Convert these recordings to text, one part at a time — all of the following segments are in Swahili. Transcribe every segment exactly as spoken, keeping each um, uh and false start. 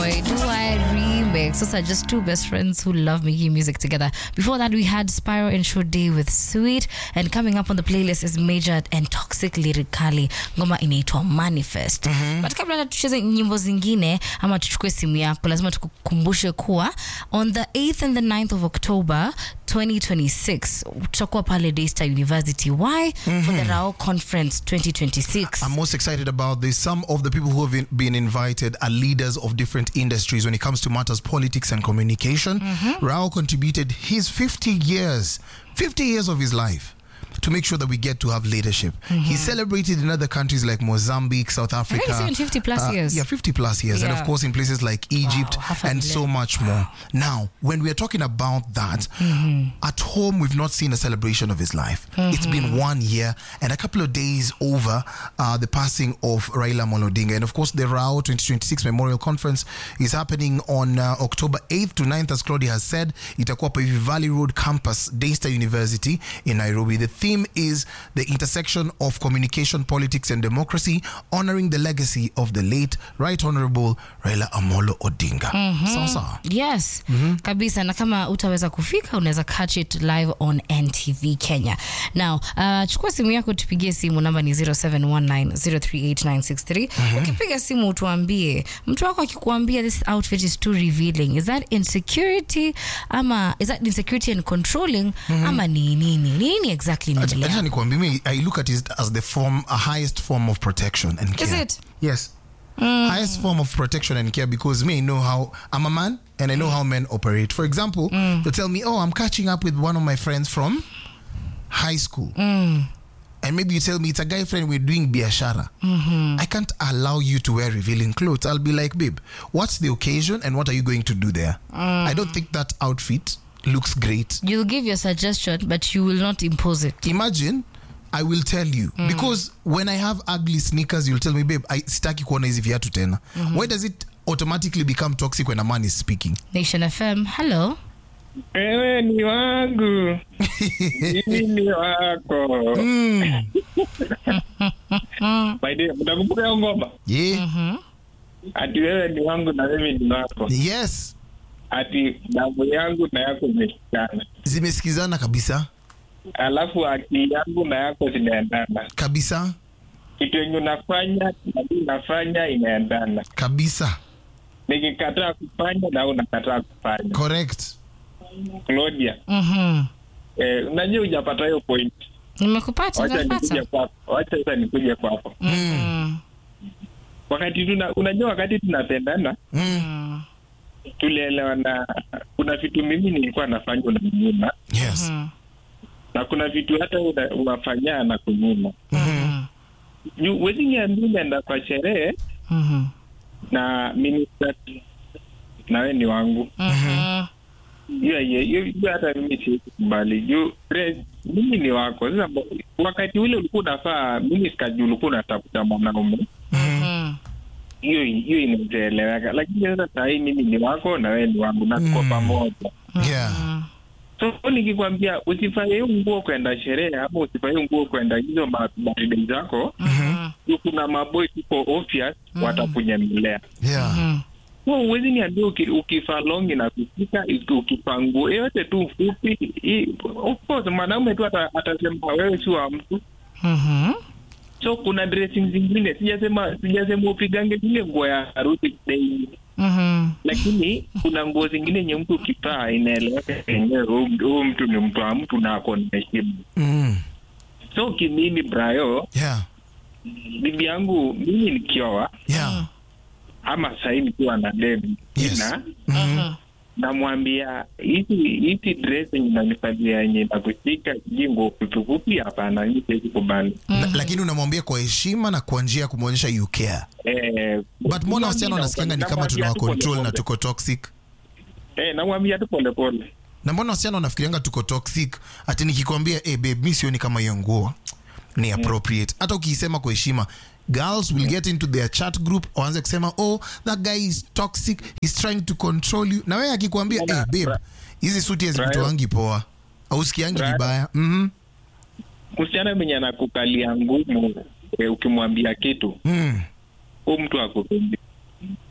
Boy, Do I remix. Those are just two best friends who love making music together. Before that, we had Spyro and Sade with Sweet. And coming up on the playlist is Major and Toxic Lyrically. Ngoma inaitwa Manifest. Mm-hmm. But kabla tucheze nyimbo zingine ama tuchukue simu yako, lazima tukukumbushe kuwa on the eighth and the ninth of October twenty twenty-six tutakuwa pale Daystar University. Why? Mm-hmm. For the Rao Conference twenty twenty-six. I'm most excited about this. Some of the people who have been invited are leaders of different industries when it comes to matters politics and communication. Mm-hmm. Rao contributed his fifty years fifty years of his life to make sure that we get to have leadership. Mm-hmm. He celebrated in other countries like Mozambique, South Africa. I think it's fifty plus uh, years. Yeah, fifty plus years. Yeah. And of course in places like Egypt wow, and so much more. Now, when we are talking about that, mm-hmm. at home we've not seen a celebration of his life. Mm-hmm. It's been one year and a couple of days over uh, the passing of Raila Amolo Odinga. And of course the Rao twenty twenty-six Memorial Conference is happening on uh, October eighth to ninth, as Claudia has said. Itakuwa pa Valley Road campus, Daystar University in Nairobi. The theme is the intersection of communication, politics and democracy, honoring the legacy of the late Right Honorable Raila Amolo Odinga. Mm-hmm. Sasa. Yes. Mm-hmm. Kabisa, na kama utaweza kufika unaweza catch it live on N T V Kenya. Now, uh, chukua simu yako tupigie simu, namba ni zero seven one nine zero three eight nine six three. Mm-hmm. Ukipiga simu utuambie, mtu wako akikuambia this outfit is too revealing, is that insecurity ama is that insecurity and controlling, mm-hmm. ama ni nini? Nini exactly ni? Acha nikwambie, me, I look at it as the form, a highest form of protection and care. Is it? Yes. Mm. Highest form of protection and care, because me, I know how I'm a man and I know mm. how men operate. For example, mm. they tell me, oh, I'm catching up with one of my friends from high school. Mm. And maybe you tell me it's a guy friend, we're doing biashara. Mm-hmm. I can't allow you to wear revealing clothes. I'll be like, babe, what's the occasion and what are you going to do there? Mm. I don't think that outfit looks great. You'll give your suggestion, but you will not impose it. Imagine, I will tell you. Mm. Because when I have ugly sneakers, you'll tell me, babe, I sitaki kuona hizi viatu tena. Mm-hmm. Why does it automatically become toxic when a man is speaking? Nation F M, hello. Ewe ni wangu. Mimi ni wako. Mm. By the way, mtakumbuka hiyo ngoma? Yeah. Mhm. Ati wewe ni wangu na mimi ni wako. Yes. Ati damu yangu na yako zimesikizana. Zimesikizana kabisa. Alafu akili yangu na yako zinaendana. Kabisa. Kitu yenye unafanya na mimi nafanya inaendana. Kabisa. Nikikataa kufanya na unakataa kufanya. Correct. Claudia. Mhm. Eh, unajua hujapata hiyo point. Nimekupata, nimepata. Wacha sasa nikuje kwako. Mhm. Wakati tuna unajua wakati tunapendana, mm. tulielewana, kuna vitu mimi nilikuwa nafanya na kunyima. Yes. Mm. Na kuna vitu hata unafanya na kunyima. Mhm. You wedding niambia nenda kwa sherehe. Mhm. Na minister na wewe ni wangu. Mhm. Yeah, yeah, you hata mimi sikubali. You mimi ni wako. Sasa wakati ule ulikuwa unafaa, mimi sikajua ulikuwa unatafuta mwanaume. Mhm. Hiyo hiyo inaeleweka, lakini sasa sasa mimi ni wako na wewe ni wangu na tuko pamoja. Yeah. So nikikwambia usifanye hiyo nguo kwenda sherehe ama usifanye hiyo nguo kwenda hizo birthday zako, mhm, kuna maboy tuko obvious watakunyemelea. Yeah. So uwezi niambia ukifa long na kufika ukipangu yote tu fupi, of course mwanaume tu atasema wewe si wa mtu. Mhm. So kuna dressing zingine sijasema sijasema upigange ile nguo ya harusi day. Mhm. Lakini kuna nguo zingine yenye mtu ukivaa inaeleweka yenyewe huyu mtu ni mtu wa mtu na ako na heshima. Mhm. So kimimi Brayo, yeah, bibi yangu mimi nikioa, yeah, ama sasa nikiwa na deni, yes, na mhm, namwambia hizi hizi dress inanifanyia yenye na kushika jingo kutukupi hapana, hizi hizi kubani. Mm-hmm. Lakini unamwambia kwa heshima na kwa njia kumuonyesha you care. Eh, but mbona wasichana wanasikianga ni kama tunawa control na tuko toxic? Eh, namwambia tu pole pole. Na mbona wasichana wanafikirianga tuko toxic? Ati nikikwambia eh babe mimi sioni kama hiyo nguo ni appropriate. Hata ukisema kwa heshima, girls will get into their chat group waanze kusema oh that guy is toxic, he's trying to control you. Na wewe akikwambia eh babe hizi suti hazikutoangi poa au sikiangi vibaya. Mhm. Msichana mwenye anakukalia ngumu, e, ukimwambia kitu, mm, huyo mtu akupendi.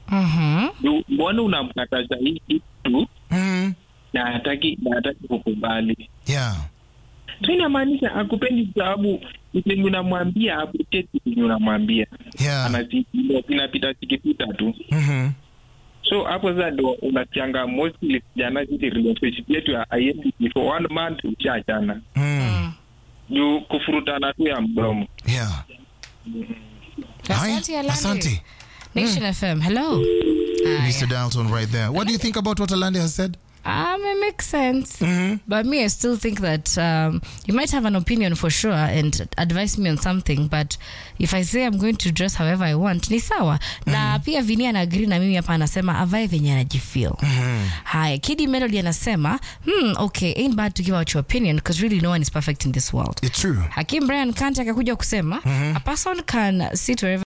Mhm. Juu mbona unamkataza hii kitu Mm. na hataki na hataki kukubali? Yeah. So inamaanisha akupendi sababu mimi unamwambia appreciate mimi unamwambia. Yeah. Anazidi inapita sikipita tu. Mhm. So hapo sasa ndo unachanga mostly jana zile relationship yetu haiendi for one month uchaachana. Mm. Juu kufurutana tu ya mdomo. Yeah. Asante, Hi. Alande. Asante. Nation F M. Hello. Mister Dalton right there. What do you think about what Alande has said? Um, it makes sense. Mm-hmm. But me, I still think that um, you might have an opinion for sure and advise me on something. But if I say I'm going to dress however I want, ni sawa. Mm-hmm. Na pia Vini anagree na mimi hapa anasema avae venye anajifeel. Mm-hmm. Haya, Kidi Melody anasema, hmm, okay, ain't bad to give out your opinion because really no one is perfect in this world. It's true. Hakim Brian Kante akakuja kusema, mm-hmm. a person can sit wherever